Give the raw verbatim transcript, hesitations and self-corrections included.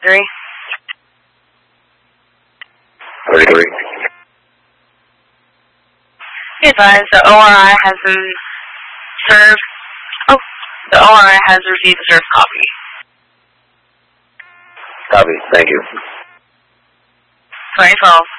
Three. Thirty-three. Be advised, the O R I has been served. Oh, the O R I has received a served copy. Copy. Thank you. twenty twelve.